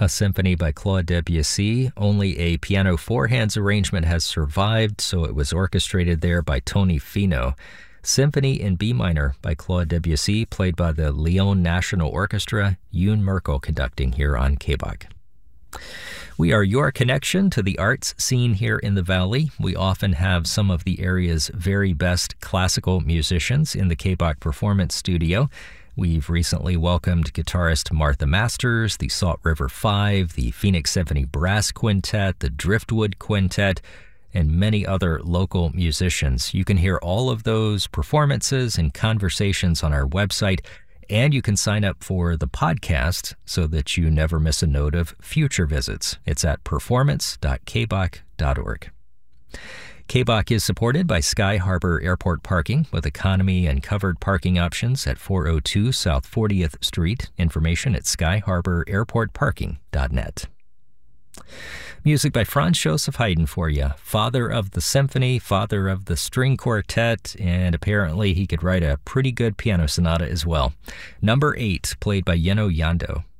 a symphony by Claude Debussy. Only a piano four-hands arrangement has survived, so it was orchestrated there by Tony Fino. Symphony in B minor by Claude Debussy, played by the Lyon National Orchestra, Yoon Merkel conducting here on KBOK. We are your connection to the arts scene here in the Valley. We often have some of the area's very best classical musicians in the KBOK Performance Studio. We've recently welcomed guitarist Martha Masters, the Salt River Five, the Phoenix Symphony Brass Quintet, the Driftwood Quintet, and many other local musicians. You can hear all of those performances and conversations on our website, and you can sign up for the podcast so that you never miss a note of future visits. It's at performance.kbok.org. KBOK is supported by Sky Harbor Airport Parking with economy and covered parking options at 402 South 40th Street. Information at skyharbor.airportparking.net. Music by Franz Joseph Haydn for you. Father of the symphony, father of the string quartet, and apparently he could write a pretty good piano sonata as well. Number 8, played by Yeno Yando.